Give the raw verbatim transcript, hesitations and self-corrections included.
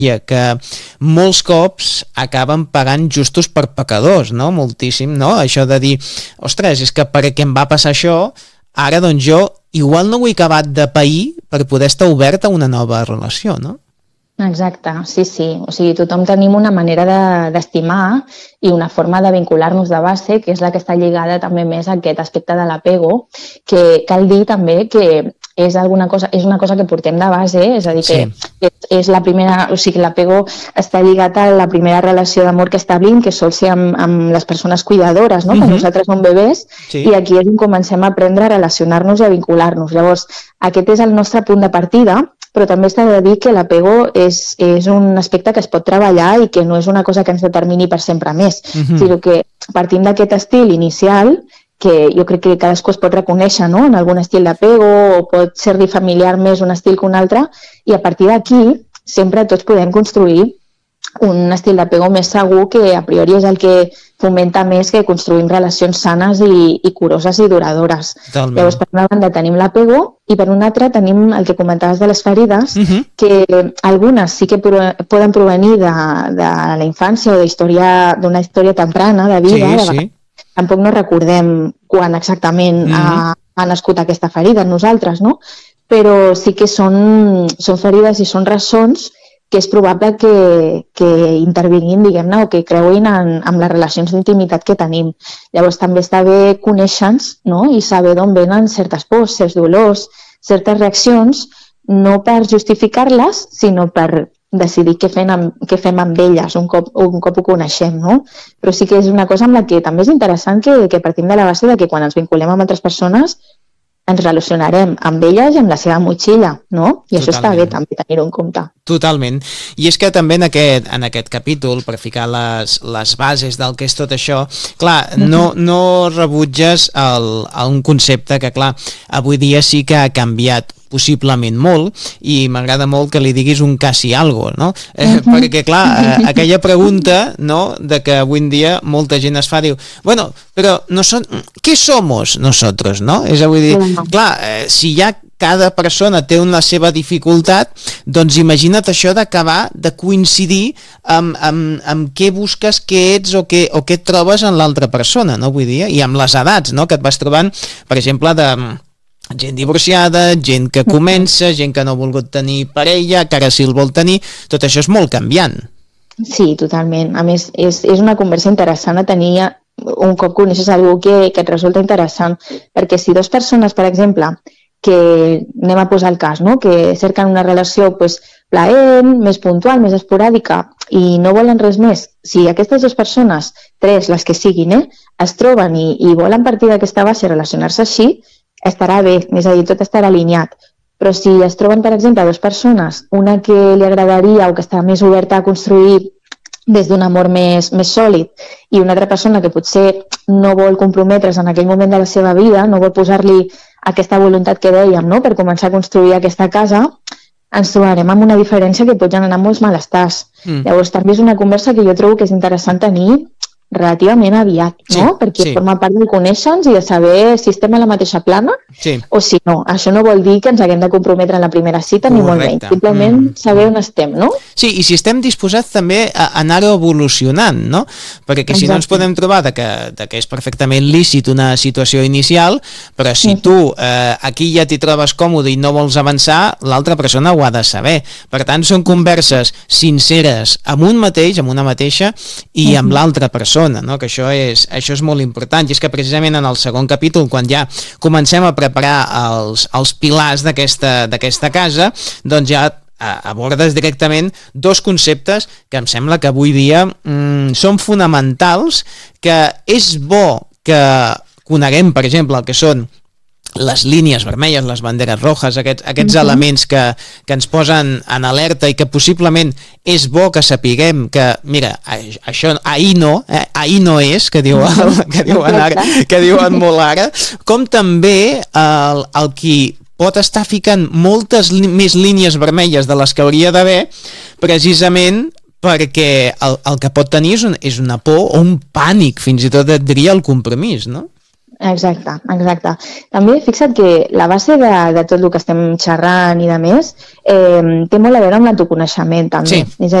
que molts cops acaben pagant justos per pecadors, no? Moltíssim, no? Això de dir, ostres, és que perquè em va passar això, ara doncs jo igual no ho he acabat de pair per poder estar obert a una nova relació, no? Exacte, sí, sí. O sigui, tothom tenim una manera de, d'estimar i una forma de vincular-nos de base, que és la que està lligada també més a aquest aspecte de l'apego, que cal dir també que és alguna cosa, és una cosa que portem de base, és a dir, que sí. és, és la primera, o sigui, l'apego està lligat a la primera relació d'amor que establim, que sol ser amb, amb les persones cuidadores, no? Uh-huh. Quan nosaltres som bebès, sí. I aquí és on comencem a aprendre a relacionar-nos i a vincular-nos. Llavors, aquest és el nostre punt de partida, però també s'ha de dir que l'apego és, és un aspecte que es pot treballar i que no és una cosa que ens determini per sempre més, uh-huh. sinó que partim d'aquest estil inicial, que jo crec que cadascú es pot reconèixer, no?, en algun estil d'apego o pot ser-li familiar més un estil que un altre, i a partir d'aquí sempre tots podem construir un estil d'apego més segur, que a priori és el que fomenta més que construïm relacions sanes i, i curoses i duradores. Totalment. Llavors, per una banda tenim l'apego i per una altra tenim el que comentaves de les ferides, uh-huh. que algunes sí que pro- poden provenir de, de la infància o d'història, d'una història temprana de vida, sí, de sí. Tampoc no recordem quan exactament mm-hmm. ha, ha nascut aquesta ferida en nosaltres, no? Però sí que són, són ferides i són ressons que és probable que, que intervinguin, diguem-ne, o que creuin en, en les relacions d'intimitat que tenim. Llavors també està bé conèixer-nos, no?, i saber d'on venen certes pors, certs dolors, certes reaccions, no per justificar-les, sinó per decidir què fem amb, què fem amb elles un cop, un cop ho coneixem, no? Però sí que és una cosa amb la que també és interessant que, que partim de la base de que quan ens vinculem amb altres persones ens relacionarem amb elles i amb la seva motxilla, no? I Totalment. Això està bé també tenir-ho en compte. Totalment. I és que també en aquest, en aquest capítol, per ficar les, les bases del que és tot això, clar, no, no rebutges el, un concepte que, clar, avui dia sí que ha canviat possiblement molt, i m'agrada molt que li diguis un casi algo, no? Eh, uh-huh. Perquè, clar, eh, aquella pregunta, no?, de que avui en dia molta gent es fa, diu, bueno, però no son... ¿qué somos nosotros, no? És a dir, uh-huh. clar, eh, si ja cada persona té una seva dificultat, doncs imagina't això d'acabar de coincidir amb, amb, amb què busques, què ets o què, o què et trobes en l'altra persona, no? Vull dir, i amb les edats, no?, que et vas trobant, per exemple, de gent divorciada, gent que comença, gent que no ha volgut tenir parella, que ara sí el vol tenir, tot això és molt canviant. Sí, totalment. A més, és, és una conversa interessant a tenir un cop coneixes algú que, que et resulta interessant, perquè si dues persones, per exemple, que anem a posar el cas, no?, que cerquen una relació pues, plaent, més puntual, més esporàdica, i no volen res més, si aquestes dues persones, tres, les que siguin, eh, es troben i, i volen partir d'aquesta base relacionar-se així, estarà bé, és a dir, tot estarà alineat. Però si es troben, per exemple, dues persones, una que li agradaria o que està més oberta a construir des d'un amor més, més sòlid, i una altra persona que potser no vol comprometre's en aquell moment de la seva vida, no vol posar-li aquesta voluntat que dèiem, no?, per començar a construir aquesta casa, ens trobarem amb una diferència que pot generar molts malestars. Mm. Llavors també és una conversa que jo trobo que és interessant tenir relativament aviat, no? Sí, perquè sí. Forma part de conèixer-nos i de saber si estem a la mateixa plana sí. O si no. Això no vol dir que ens haguem de comprometre en la primera cita, correcte. Ni molt menys. Simplement mm. saber on estem, no? Sí, i si estem disposats també a anar-ho evolucionant, no? Perquè si Exacte. No ens podem trobar de que, de que és perfectament lícit una situació inicial, però si mm. tu eh, aquí ja t'hi trobes còmode i no vols avançar, l'altra persona ho ha de saber. Per tant, són converses sinceres amb un mateix, amb una mateixa, i amb mm. l'altra persona. No? Que això és, això és molt important, i és que precisament en el segon capítol, quan ja comencem a preparar els, els pilars d'aquesta, d'aquesta casa, doncs ja abordes directament dos conceptes que em sembla que avui dia mm, són fonamentals, que és bo que coneguem, per exemple, el que són les línies vermelles, les banderes rojas, aquests, aquests uh-huh. elements que, que ens posen en alerta i que possiblement és bo que sapiguem que, mira, això ahir no, eh, ahir no és, que, diu el, que, diuen ara, que diuen molt ara, com també el, el qui pot estar ficant moltes li- més línies vermelles de les que hauria d'haver, precisament perquè el, el que pot tenir és, un, és una por o un pànic, fins i tot et diria el compromís, no? Exacte, exacte. També fixa't que la base de, de tot el que estem xerrant i de més eh, té molt a veure amb l'autoconeixement també. Sí. És a